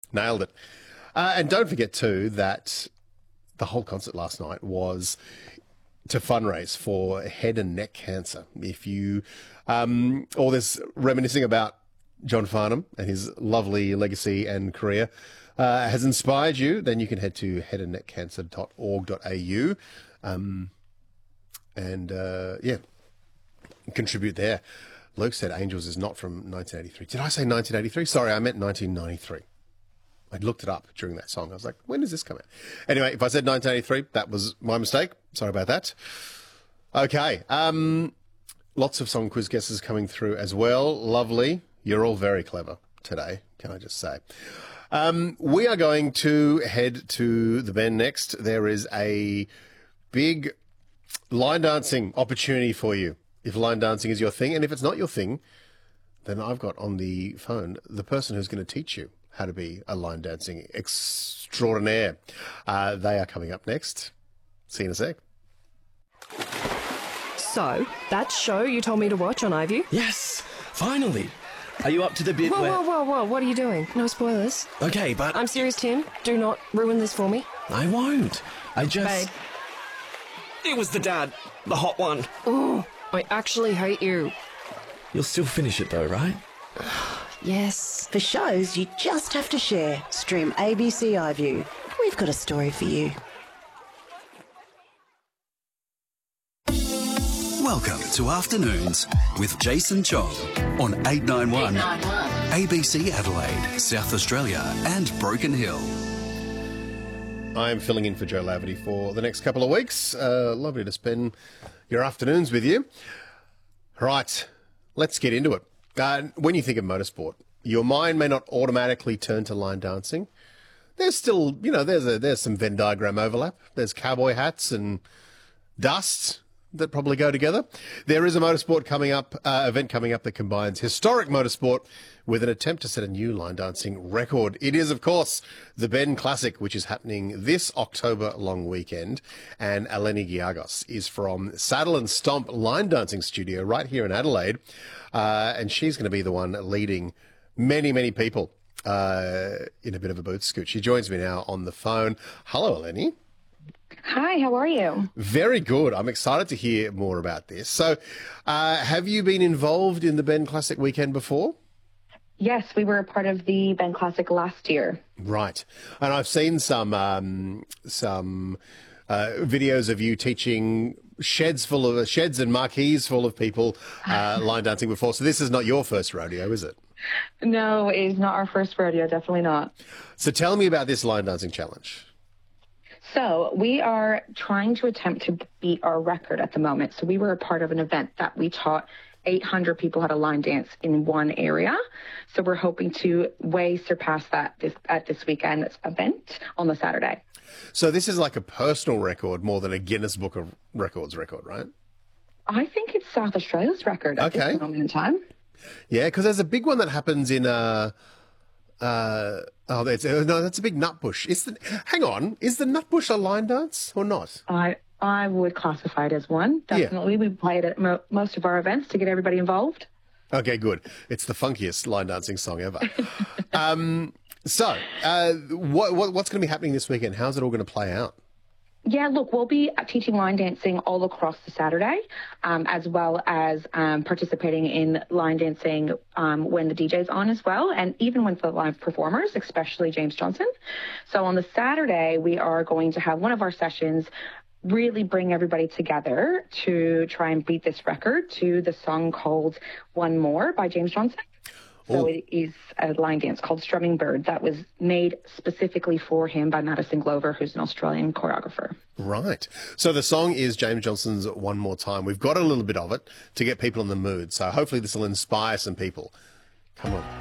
Nailed it. And don't forget, too, that the whole concert last night was to fundraise for head and neck cancer. If you, all this reminiscing about John Farnham and his lovely legacy and career has inspired you, then you can head to headandneckcancer.org.au and contribute there. Luke said Angels is not from 1983. Did I say 1983? Sorry, I meant 1993. I looked it up during that song. I was like, when does this come out? Anyway, if I said 1983, that was my mistake. Sorry about that. Okay. Lots of song quiz guesses coming through as well. Lovely. You're all very clever today, can I just say. We are going to head to the Bend next. There is a big line dancing opportunity for you, if line dancing is your thing. And if it's not your thing, then I've got on the phone the person who's going to teach you how to be a line dancing extraordinaire. They are coming up next. See you in a sec. So, that show you told me to watch on iView? Yes, finally. Are you up to the bit where... Whoa, what are you doing? No spoilers. Okay, but... I'm serious, Tim. Do not ruin this for me. I won't. I just... Babe. It was the dad. The hot one. Oh, I actually hate you. You'll still finish it though, right? Yes. For shows you just have to share, stream ABC iView. We've got a story for you. Welcome to Afternoons with Jason Chong on 891 ABC Adelaide, South Australia and Broken Hill. I'm filling in for Joe Laverty for the next couple of weeks. Lovely to spend your afternoons with you. Right, let's get into it. When you think of motorsport, your mind may not automatically turn to line dancing. There's still, there's some Venn diagram overlap. There's cowboy hats and dust that probably go together. There is a motorsport event coming up that combines historic motorsport with an attempt to set a new line dancing record. It is, of course, the Bend Classic, which is happening this October long weekend. And Eleni Giagos is from Saddle and Stomp Line Dancing Studio right here in Adelaide. And she's going to be the one leading many, many people in a bit of a boot scoot. She joins me now on the phone. Hello, Eleni. Hi, how are you? Very good. I'm excited to hear more about this. So, have you been involved in the Bend Classic weekend before? Yes, we were a part of the Bend Classic last year. Right. And I've seen some videos of you teaching sheds and marquees full of people line dancing before. So this is not your first rodeo, is it? No, it is not our first rodeo, definitely not. So tell me about this line dancing challenge. So we are trying to attempt to beat our record at the moment. So we were a part of an event that we taught 800 people how to line dance in one area. So we're hoping to way surpass that at this weekend's event on the Saturday. So this is like a personal record more than a Guinness Book of Records record, right? I think it's South Australia's record at this moment in time. Yeah, because there's a big one that happens in that's a big nutbush. Hang on, is the nutbush a line dance or not? I would classify it as one. Definitely. Yeah. We play it at most of our events to get everybody involved. Okay, good. It's the funkiest line dancing song ever. So, what's going to be happening this weekend? How's it all going to play out? Yeah, look, we'll be teaching line dancing all across the Saturday, as well as participating in line dancing when the DJ's on as well, and even with the live performers, especially James Johnson. So on the Saturday, we are going to have one of our sessions really bring everybody together to try and beat this record to the song called One More by James Johnson. So it is a line dance called Strumming Bird that was made specifically for him by Madison Glover, who's an Australian choreographer. Right. So the song is James Johnson's One More Time. We've got a little bit of it to get people in the mood. So hopefully this will inspire some people. Come on.